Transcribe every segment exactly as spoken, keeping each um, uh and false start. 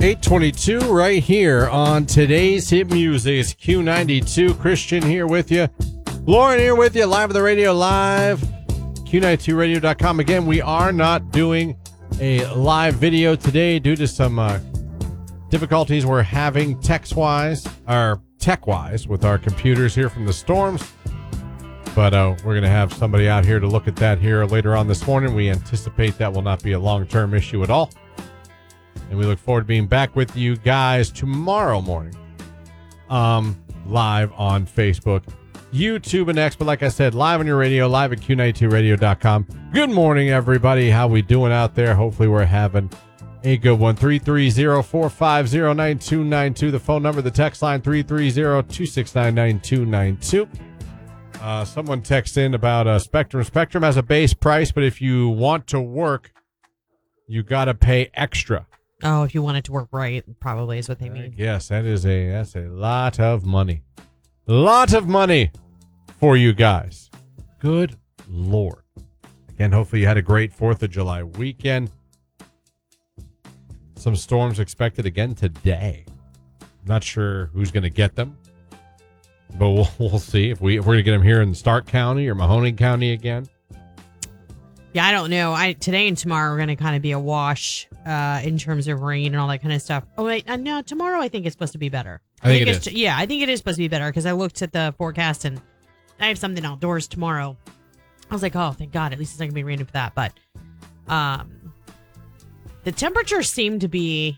eight twenty-two right here on today's hit music. It's Q ninety-two. Christian here with you. Lauren here with you, live on the radio, live. Q ninety-two radio dot com. Again, we are not doing a live video today due to some uh, difficulties we're having text-wise, or tech-wise, with our computers here from the storms. But uh, we're going to have somebody out here to look at that here later on this morning. We anticipate that will not be a long-term issue at all. And we look forward to being back with you guys tomorrow morning, um, live on Facebook, YouTube, and X. But like I said, live on your radio, live at Q ninety-two radio dot com. Good morning, everybody. How we doing out there? Hopefully we're having a good one. three three zero, four five zero, nine two nine two. The phone number, the text line, three three zero, two six nine, nine two nine two. Uh, someone texted in about uh, Spectrum. Spectrum has a base price, but if you want to work, you got to pay extra. Oh, if you want it to work right, probably is what they mean. Yes, that is a that's a lot of money. Lot of money for you guys. Good Lord. Again, hopefully you had a great fourth of July weekend. Some storms expected again today. Not sure who's going to get them, but we'll, we'll see if, we, if we're going to get them here in Stark County or Mahoning County again. Yeah, I don't know. I today and tomorrow are going to kind of be a wash uh, in terms of rain and all that kind of stuff. Oh, wait. Uh, no, tomorrow I think it's supposed to be better. I, I think, think it it's, is. Yeah, I think it is supposed to be better because I looked at the forecast and I have something outdoors tomorrow. I was like, oh, thank God. At least it's not going to be raining for that. But um, the temperatures seem to be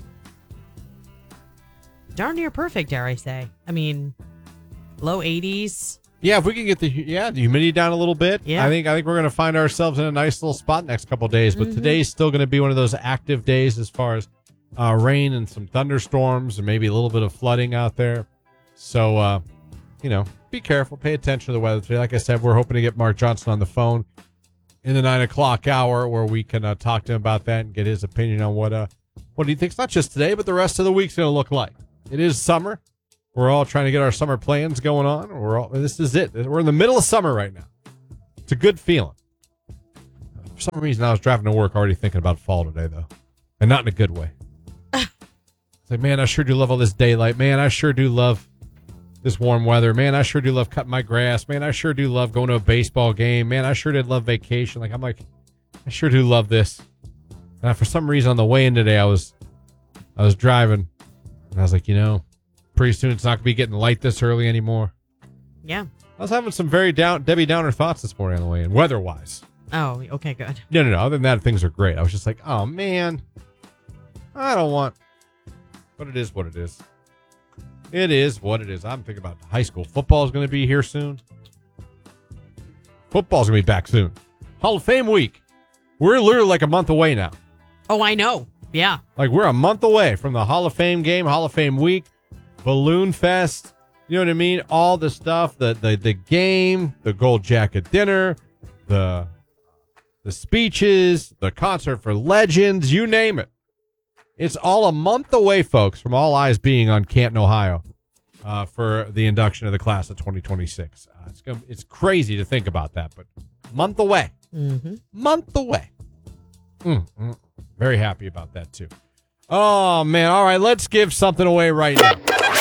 darn near perfect, dare I say. I mean, low eighties. Yeah, if we can get the yeah the humidity down a little bit, yeah. I think I think we're going to find ourselves in a nice little spot next couple of days. But mm-hmm. today's still going to be one of those active days as far as uh, rain and some thunderstorms and maybe a little bit of flooding out there. So, uh, you know, be careful, pay attention to the weather today. Like I said, we're hoping to get Mark Johnson on the phone in the nine o'clock hour where we can uh, talk to him about that and get his opinion on what uh what he thinks not just today but the rest of the week's going to look like. It is summer. We're all trying to get our summer plans going on. We're all, this is it. We're in the middle of summer right now. It's a good feeling. For some reason, I was driving to work already thinking about fall today, though. And not in a good way. It's like, man, I sure do love all this daylight. Man, I sure do love this warm weather. Man, I sure do love cutting my grass. Man, I sure do love going to a baseball game. Man, I sure did love vacation. Like, I'm like, I sure do love this. And for some reason, on the way in today, I was, I was driving. And I was like, you know, pretty soon it's not going to be getting light this early anymore. Yeah. I was having some very down Debbie Downer thoughts this morning on the way in, weather-wise. Oh, okay, good. No, no, no. Other than that, things are great. I was just like, oh, man. I don't want... But it is what it is. It is what it is. I'm thinking about high school. Football is going to be here soon. Football's going to be back soon. Hall of Fame week. We're literally like a month away now. Oh, I know. Yeah. Like, we're a month away from the Hall of Fame game, Hall of Fame week. Balloon Fest, you know what I mean? All the stuff, the the the game, the gold jacket dinner, the the speeches, the concert for legends, you name it. It's all a month away, folks, from all eyes being on Canton, Ohio, uh, for the induction of the class of twenty twenty-six. Uh, it's gonna, it's crazy to think about that, but month away, mm-hmm. month away. Mm, mm, very happy about that too. Oh man! All right, let's give something away right now.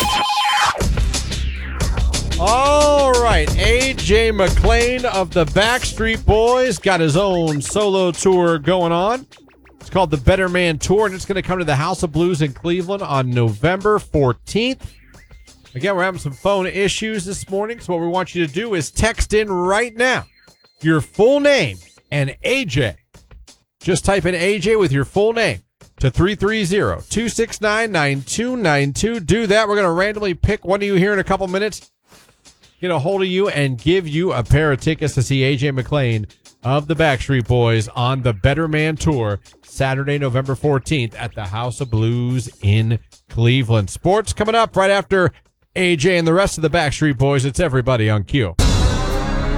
All right, A J McClain of the Backstreet Boys got his own solo tour going on. It's called the Better Man Tour, and it's going to come to the House of Blues in Cleveland on November fourteenth. Again, we're having some phone issues this morning, so what we want you to do is text in right now your full name and A J. Just type in A J with your full name to three three zero, two six nine, nine two nine two. Do that. We're going to randomly pick one of you here in a couple minutes, get a hold of you, and give you a pair of tickets to see A J McClain of the Backstreet Boys on the Better Man Tour Saturday, November fourteenth at the House of Blues in Cleveland. Sports coming up right after A J and the rest of the Backstreet Boys. It's everybody on Q.